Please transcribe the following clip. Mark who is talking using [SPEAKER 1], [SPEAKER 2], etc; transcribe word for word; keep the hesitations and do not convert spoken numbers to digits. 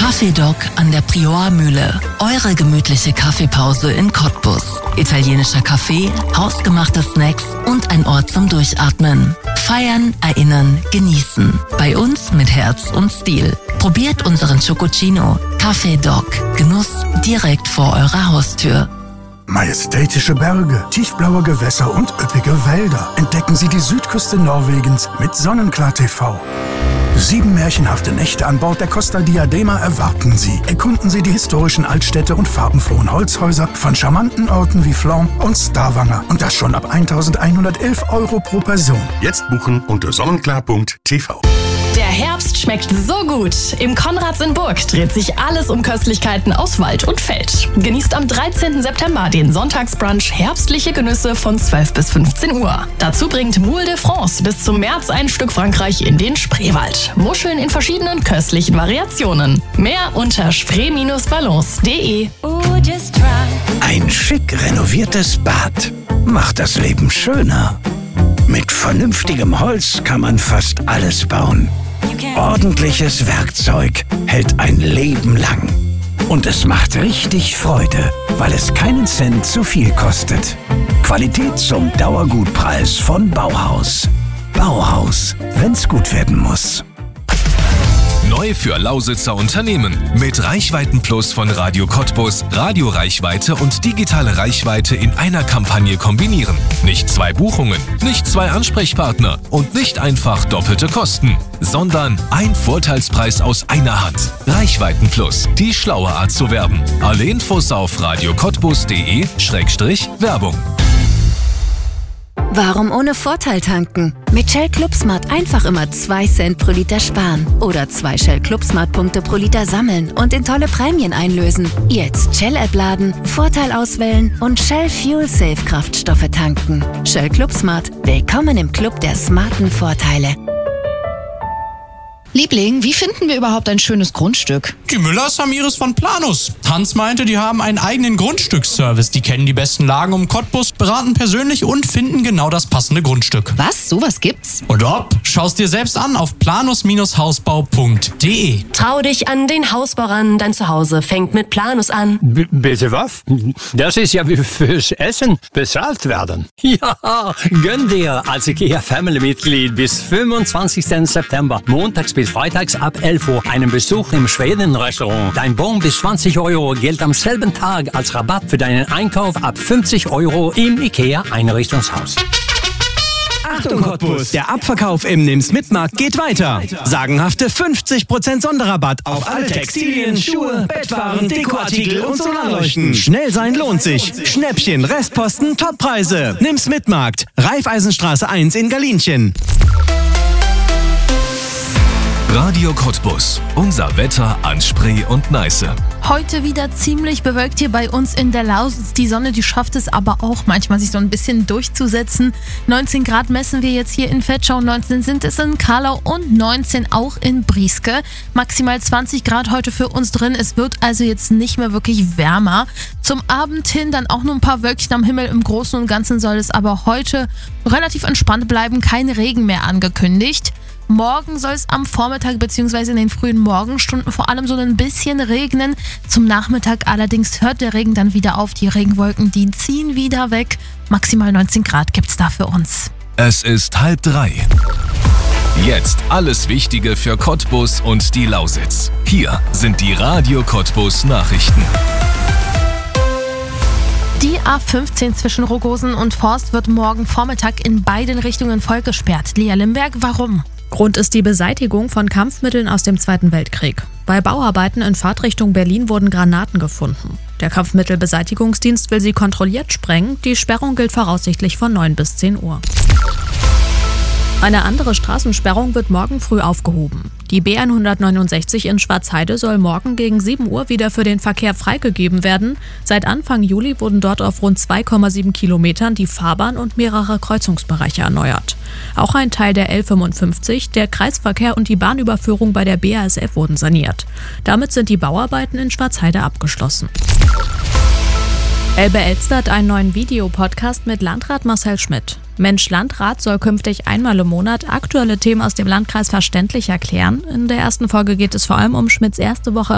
[SPEAKER 1] Kaffee Doc an der Prioa-Mühle. Eure gemütliche Kaffeepause in Cottbus. Italienischer Kaffee, hausgemachte Snacks und ein Ort zum Durchatmen. Feiern, erinnern, genießen. Bei uns mit Herz und Stil. Probiert unseren Chococino. Kaffee Doc. Genuss direkt vor eurer Haustür.
[SPEAKER 2] Majestätische Berge, tiefblaue Gewässer und üppige Wälder. Entdecken Sie die Südküste Norwegens mit Sonnenklar T V. Sieben märchenhafte Nächte an Bord der Costa Diadema erwarten Sie. Erkunden Sie die historischen Altstädte und farbenfrohen Holzhäuser von charmanten Orten wie Flom und Stavanger. Und das schon ab eintausendeinhundertelf Euro pro Person.
[SPEAKER 3] Jetzt buchen unter sonnenklar punkt t v.
[SPEAKER 4] Der Herbst schmeckt so gut. Im Konrads in Burg dreht sich alles um Köstlichkeiten aus Wald und Feld. Genießt am dreizehnten September den Sonntagsbrunch herbstliche Genüsse von zwölf bis fünfzehn Uhr. Dazu bringt Moule de France bis zum März ein Stück Frankreich in den Spreewald. Muscheln in verschiedenen köstlichen Variationen. Mehr unter spree ballons punkt de.
[SPEAKER 5] Ein schick renoviertes Bad macht das Leben schöner. Mit vernünftigem Holz kann man fast alles bauen. Ordentliches Werkzeug hält ein Leben lang. Und es macht richtig Freude, weil es keinen Cent zu viel kostet. Qualität zum Dauergutpreis von Bauhaus. Bauhaus, wenn's gut werden muss.
[SPEAKER 6] Neu für Lausitzer Unternehmen. Mit Reichweiten-Plus von Radio Cottbus, Radioreichweite und digitale Reichweite in einer Kampagne kombinieren. Nicht zwei Buchungen, nicht zwei Ansprechpartner und nicht einfach doppelte Kosten, sondern ein Vorteilspreis aus einer Hand. Reichweiten-Plus, die schlaue Art zu werben. Alle Infos auf radio cottbus punkt de Schrägstrich Werbung.
[SPEAKER 7] Warum ohne Vorteil tanken? Mit Shell ClubSmart einfach immer zwei Cent pro Liter sparen. Oder zwei Shell ClubSmart-Punkte pro Liter sammeln und in tolle Prämien einlösen. Jetzt Shell-App laden, Vorteil auswählen und Shell Fuel Safe Kraftstoffe tanken. Shell ClubSmart. Willkommen im Club der smarten Vorteile.
[SPEAKER 8] Liebling, wie finden wir überhaupt ein schönes Grundstück?
[SPEAKER 9] Die Müllers haben ihres von Planus. Hans meinte, die haben einen eigenen Grundstücksservice. Die kennen die besten Lagen um Cottbus, beraten persönlich und finden genau das passende Grundstück.
[SPEAKER 8] Was? Sowas gibt's?
[SPEAKER 9] Und ob? Schau's dir selbst an auf planus Hausbau punkt de.
[SPEAKER 4] Trau dich an den Hausbau ran, dein Zuhause fängt mit Planus an.
[SPEAKER 10] B- bitte was? Das ist ja wie fürs Essen bezahlt werden. Ja, gönn dir als IKEA-Family-Mitglied bis fünfundzwanzigsten September, montags bis freitags ab elf Uhr, einen Besuch im Schweden-Restaurant. Dein Bon bis zwanzig Euro gilt am selben Tag als Rabatt für deinen Einkauf ab fünfzig Euro im IKEA-Einrichtungshaus.
[SPEAKER 11] Achtung Cottbus, der Abverkauf im Nimm's Mitmarkt geht weiter. Sagenhafte fünfzig Prozent Sonderrabatt auf alle Textilien, Schuhe, Bettwaren, Dekoartikel und Solarleuchten. Schnell sein lohnt sich. Schnäppchen, Restposten, Toppreise. Nimm's Mitmarkt, Raiffeisenstraße eins in Galinchen.
[SPEAKER 6] Radio Cottbus. Unser Wetter an Spree und Neiße.
[SPEAKER 12] Heute wieder ziemlich bewölkt hier bei uns in der Lausitz. Die Sonne, die schafft es aber auch manchmal, sich so ein bisschen durchzusetzen. neunzehn Grad messen wir jetzt hier in Vetschau, neunzehn sind es in Karlau und neunzehn auch in Brieske. Maximal zwanzig Grad heute für uns drin. Es wird also jetzt nicht mehr wirklich wärmer. Zum Abend hin dann auch nur ein paar Wölkchen am Himmel. Im Großen und Ganzen soll es aber heute relativ entspannt bleiben. Kein Regen mehr angekündigt. Morgen soll es am Vormittag bzw. in den frühen Morgenstunden vor allem so ein bisschen regnen. Zum Nachmittag allerdings hört der Regen dann wieder auf. Die Regenwolken, die ziehen wieder weg. Maximal neunzehn Grad gibt's da für uns.
[SPEAKER 6] Es ist halb drei. Jetzt alles Wichtige für Cottbus und die Lausitz. Hier sind die Radio Cottbus Nachrichten.
[SPEAKER 12] Die A fünfzehn zwischen Rogosen und Forst wird morgen Vormittag in beiden Richtungen voll gesperrt. Lea Limberg, warum?
[SPEAKER 13] Grund ist die Beseitigung von Kampfmitteln aus dem Zweiten Weltkrieg. Bei Bauarbeiten in Fahrtrichtung Berlin wurden Granaten gefunden. Der Kampfmittelbeseitigungsdienst will sie kontrolliert sprengen. Die Sperrung gilt voraussichtlich von neun bis zehn Uhr. Eine andere Straßensperrung wird morgen früh aufgehoben. Die B hundertneunundsechzig in Schwarzheide soll morgen gegen sieben Uhr wieder für den Verkehr freigegeben werden. Seit Anfang Juli wurden dort auf rund zwei Komma sieben Kilometern die Fahrbahn und mehrere Kreuzungsbereiche erneuert. Auch ein Teil der L fünfundfünfzig, der Kreisverkehr und die Bahnüberführung bei der B A S F wurden saniert. Damit sind die Bauarbeiten in Schwarzheide abgeschlossen. Elbe Elster hat einen neuen Videopodcast mit Landrat Marcel Schmidt. Mensch Landrat soll künftig einmal im Monat aktuelle Themen aus dem Landkreis verständlich erklären. In der ersten Folge geht es vor allem um Schmidts erste Woche